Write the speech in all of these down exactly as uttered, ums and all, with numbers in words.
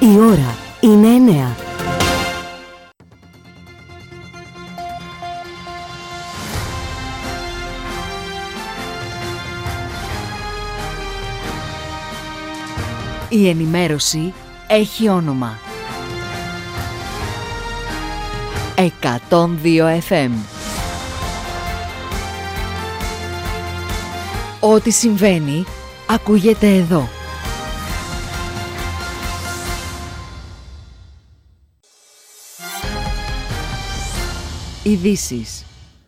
Η ώρα είναι εννέα. Η ενημέρωση έχει όνομα. εκατόν δύο εφ εμ. Ό,τι συμβαίνει, ακούγεται εδώ. Ειδήσεις.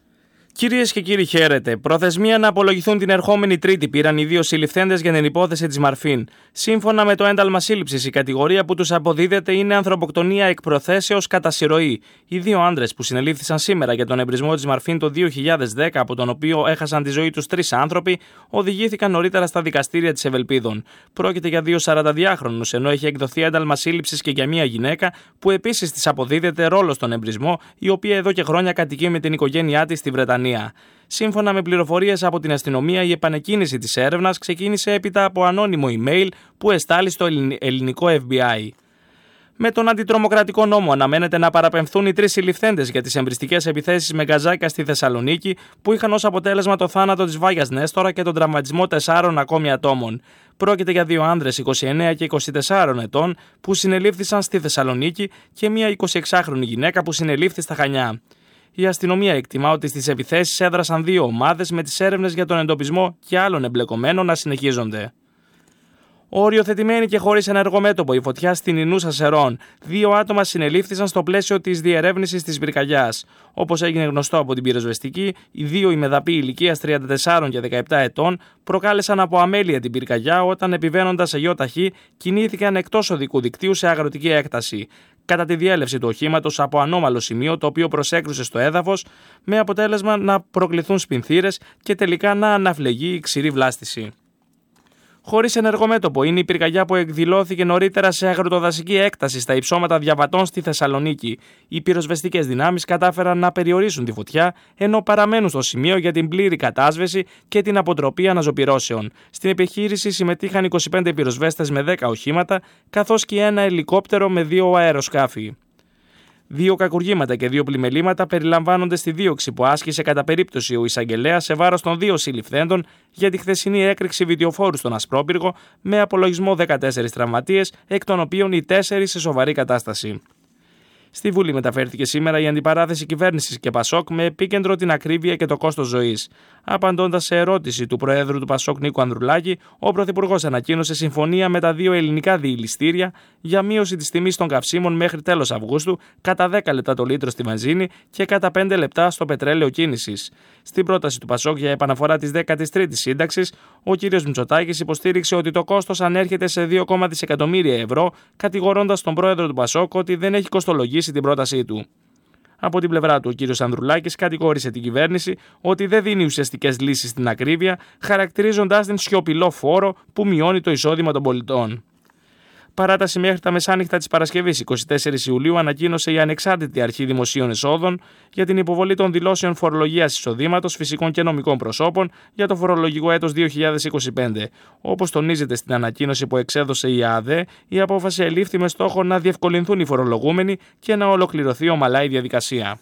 Κυρίες και κύριοι, χαίρετε. Προθεσμία να απολογηθούν την ερχόμενη Τρίτη πήραν οι δύο συλληφθέντες για την υπόθεση της Μαρφίν. Σύμφωνα με το ένταλμα σύλληψης, η κατηγορία που τους αποδίδεται είναι ανθρωποκτονία εκ προθέσεως κατά συρροή. Οι δύο άντρες που συνελήφθησαν σήμερα για τον εμπρισμό της Μαρφίν το δύο χιλιάδες δέκα, από τον οποίο έχασαν τη ζωή τους τρεις άνθρωποι, οδηγήθηκαν νωρίτερα στα δικαστήρια της Ευελπίδων. Πρόκειται για δύο σαρανταδυάχρονους, ενώ έχει εκδοθεί ένταλμα σύλληψης και για μια γυναίκα που επίσης της αποδίδεται ρόλο στον εμπρισμό, η οποία εδώ και χρόνια κατοικεί με την οικογένειά της στη Βρετανία. Σύμφωνα με πληροφορίες από την αστυνομία, η επανεκκίνηση της έρευνας ξεκίνησε έπειτα από ανώνυμο email που εστάλει στο ελληνικό εφ μπι άι. Με τον αντιτρομοκρατικό νόμο αναμένεται να παραπεμφθούν οι τρεις συλληφθέντες για τις εμπριστικές επιθέσεις με γκαζάκια στη Θεσσαλονίκη, που είχαν ως αποτέλεσμα το θάνατο της Βάγιας Νέστορα και τον τραυματισμό τεσσάρων ακόμη ατόμων. Πρόκειται για δύο άνδρες είκοσι εννέα και είκοσι τέσσερα ετών που συνελήφθησαν στη Θεσσαλονίκη και μια εικοσιεξάχρονη γυναίκα που συνελήφθη στα Χανιά. Η αστυνομία εκτιμά ότι στις επιθέσεις έδρασαν δύο ομάδες, με τις έρευνες για τον εντοπισμό και άλλων εμπλεκομένων να συνεχίζονται. Οριοθετημένη και χωρίς ενεργό μέτωπο η φωτιά στην Ινούσα Σερών. Δύο άτομα συνελήφθησαν στο πλαίσιο της διερεύνησης της πυρκαγιάς. Όπως έγινε γνωστό από την πυροσβεστική, οι δύο ημεδαποί ηλικίας τριάντα τέσσερα και δεκαεπτά ετών προκάλεσαν από αμέλεια την πυρκαγιά όταν, επιβαίνοντας σε γιο ταχύ, κινήθηκαν εκτός οδικού δικτύου σε αγροτική έκταση. Κατά τη διέλευση του οχήματος από ανώμαλο σημείο, το οποίο προσέκρουσε στο έδαφος, με αποτέλεσμα να προκληθούν σπινθήρες και τελικά να αναφλεγεί η ξηρή βλάστηση. Χωρίς ενεργό μέτωπο είναι η πυρκαγιά που εκδηλώθηκε νωρίτερα σε αγροτοδασική έκταση στα υψώματα Διαβατών στη Θεσσαλονίκη. Οι πυροσβεστικές δυνάμεις κατάφεραν να περιορίσουν τη φωτιά, ενώ παραμένουν στο σημείο για την πλήρη κατάσβεση και την αποτροπή αναζωπυρώσεων. Στην επιχείρηση συμμετείχαν είκοσι πέντε πυροσβέστες με δέκα οχήματα, καθώς και ένα ελικόπτερο με δύο αεροσκάφη. Δύο κακουργήματα και δύο πλημελήματα περιλαμβάνονται στη δίωξη που άσκησε κατά περίπτωση ο εισαγγελέας σε βάρος των δύο συλληφθέντων για τη χθεσινή έκρηξη βιντεοφόρου στον Ασπρόπυργο, με απολογισμό δεκατέσσερις τραυματίες, εκ των οποίων οι τέσσερις σε σοβαρή κατάσταση. Στη Βουλή μεταφέρθηκε σήμερα η αντιπαράθεση κυβέρνησης και Πασόκ, με επίκεντρο την ακρίβεια και το κόστος ζωής. Απαντώντας σε ερώτηση του Προέδρου του Πασόκ Νίκου Ανδρουλάκη, ο Πρωθυπουργός ανακοίνωσε συμφωνία με τα δύο ελληνικά διηληστήρια για μείωση της τιμής των καυσίμων μέχρι τέλος Αυγούστου κατά δέκα λεπτά το λίτρο στη βενζίνη και κατά πέντε λεπτά στο πετρέλαιο κίνησης. Στην πρόταση του Πασόκ για επαναφορά της δέκατης τρίτης σύνταξης, ο κ. Μητσοτάκης υποστήριξε ότι το κόστος ανέρχεται σε δύο κόμμα δύο δισεκατομμύρια ευρώ, κατηγορώντας τον Πρόεδρο του Πασόκ ότι δεν έχει κοστολογήσει την πρότασή του. Από την πλευρά του, ο κ. Ανδρουλάκης κατηγόρησε την κυβέρνηση ότι δεν δίνει ουσιαστικές λύσεις στην ακρίβεια, χαρακτηρίζοντάς την σιωπηλό φόρο που μειώνει το εισόδημα των πολιτών. Παράταση μέχρι τα μεσάνυχτα της Παρασκευής εικοστή τέταρτη Ιουλίου ανακοίνωσε η Ανεξάρτητη Αρχή Δημοσίων Εσόδων για την υποβολή των δηλώσεων φορολογίας εισοδήματος φυσικών και νομικών προσώπων για το φορολογικό έτος δύο χιλιάδες είκοσι πέντε. Όπως τονίζεται στην ανακοίνωση που εξέδωσε η ΑΔΕ, η απόφαση ελήφθη με στόχο να διευκολυνθούν οι φορολογούμενοι και να ολοκληρωθεί ομαλά η διαδικασία.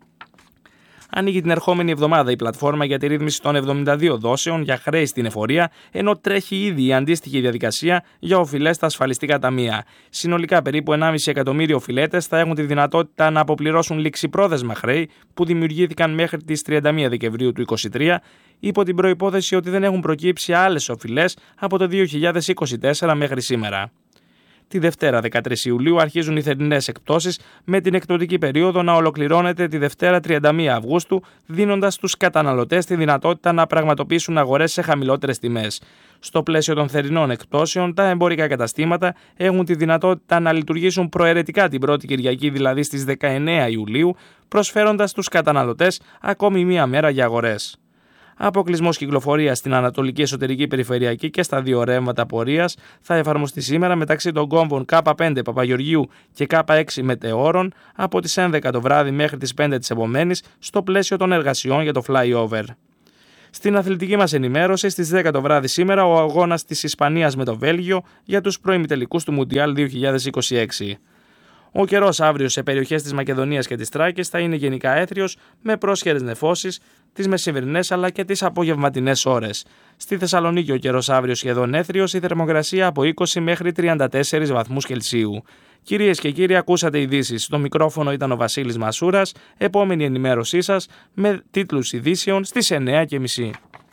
Ανοίγει την ερχόμενη εβδομάδα η πλατφόρμα για τη ρύθμιση των εβδομήντα δύο δόσεων για χρέη στην εφορία, ενώ τρέχει ήδη η αντίστοιχη διαδικασία για οφειλές στα ασφαλιστικά ταμεία. Συνολικά, περίπου ενάμιση εκατομμύριο οφειλέτες θα έχουν τη δυνατότητα να αποπληρώσουν ληξιπρόθεσμα χρέη που δημιουργήθηκαν μέχρι τις τριάντα μία Δεκεμβρίου του είκοσι τρία, υπό την προϋπόθεση ότι δεν έχουν προκύψει άλλες οφειλές από το δύο χιλιάδες είκοσι τέσσερα μέχρι σήμερα. Τη Δευτέρα δεκατρείς Ιουλίου αρχίζουν οι θερινές εκπτώσεις, με την εκπτωτική περίοδο να ολοκληρώνεται τη Δευτέρα τριάντα μία Αυγούστου, δίνοντας στους καταναλωτές τη δυνατότητα να πραγματοποιήσουν αγορές σε χαμηλότερες τιμές. Στο πλαίσιο των θερινών εκπτώσεων, τα εμπορικά καταστήματα έχουν τη δυνατότητα να λειτουργήσουν προαιρετικά την πρώτη Κυριακή, δηλαδή στις δεκαεννέα Ιουλίου, προσφέροντας στους καταναλωτές ακόμη μία μέρα για αγορές. Αποκλεισμός κυκλοφορίας στην Ανατολική Εσωτερική Περιφερειακή και στα δύο ρεύματα πορείας θα εφαρμοστεί σήμερα μεταξύ των κόμβων Κ πέντε Παπαγεωργίου και Κ έξι Μετεώρων από τις έντεκα το βράδυ μέχρι τις πέντε της επομένης, στο πλαίσιο των εργασιών για το flyover. Στην αθλητική μας ενημέρωση, στις δέκα το βράδυ σήμερα, ο αγώνας της Ισπανίας με το Βέλγιο για τους προημιτελικούς του Μουντιάλ δύο χιλιάδες είκοσι έξι. Ο καιρός αύριο σε περιοχές της Μακεδονίας και της Τράκης θα είναι γενικά έθριος με πρόσχερες νεφώσεις τις μεσημερινές αλλά και τις απογευματινές ώρες. Στη Θεσσαλονίκη ο καιρός αύριο σχεδόν έθριος, η θερμοκρασία από είκοσι μέχρι τριάντα τέσσερις βαθμούς Κελσίου. Κυρίες και κύριοι, ακούσατε ειδήσεις. Στο μικρόφωνο ήταν ο Βασίλης Μασούρας. Επόμενη ενημέρωσή σας με τίτλους ειδήσεων στις εννιά και μισή.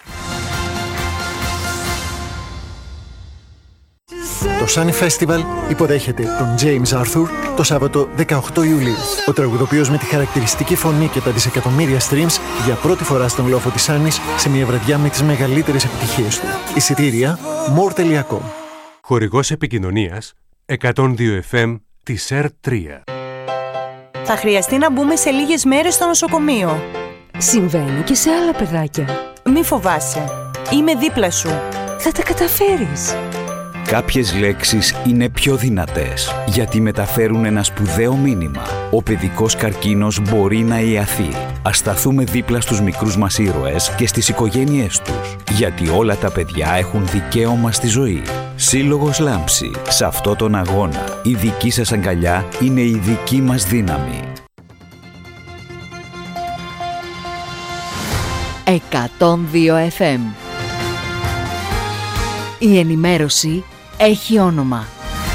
Το Sunny Festival υποδέχεται τον James Arthur το Σάββατο δεκαοκτώ Ιουλίου. Ο τραγουδοποιός με τη χαρακτηριστική φωνή και τα δισεκατομμύρια streams για πρώτη φορά στον λόφο της Άννης σε μια βραδιά με τις μεγαλύτερες επιτυχίες του. Εισιτήρια more τελεία com. Χορηγός επικοινωνίας εκατόν δύο εφ εμ της ΕΡ τρία. Θα χρειαστεί να μπούμε σε λίγες μέρες στο νοσοκομείο. Συμβαίνει και σε άλλα παιδάκια. Μη φοβάσαι. Είμαι δίπλα σου. Θα τα καταφέρεις. Κάποιες λέξεις είναι πιο δυνατές γιατί μεταφέρουν ένα σπουδαίο μήνυμα. Ο παιδικός καρκίνος μπορεί να ιαθεί. Ας σταθούμε δίπλα στους μικρούς μας ήρωες και στις οικογένειές τους. Γιατί όλα τα παιδιά έχουν δικαίωμα στη ζωή. Σύλλογος Λάμψη. Σε αυτό τον αγώνα η δική σας αγκαλιά είναι η δική μας δύναμη. εκατόν δύο εφ εμ. Η ενημέρωση έχει όνομα.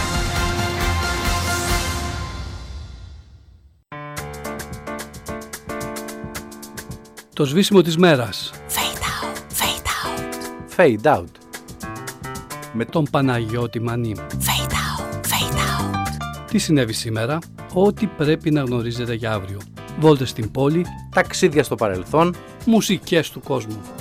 Το σβήσιμο της μέρας. Fade out, fade out. Fade out. Με τον Παναγιώτη Μανή. Fade out, fade out. Τι συνέβη σήμερα? Ό,τι πρέπει να γνωρίζετε για αύριο. Βόλτες στην πόλη. Ταξίδια στο παρελθόν. Μουσικές του κόσμου.